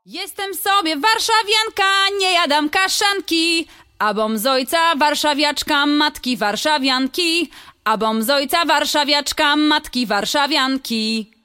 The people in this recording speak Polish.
Jestem sobie warszawianka, nie jadam kaszanki, a bom z ojca warszawiaczka, matki warszawianki, a bom z ojca warszawiaczka, matki warszawianki.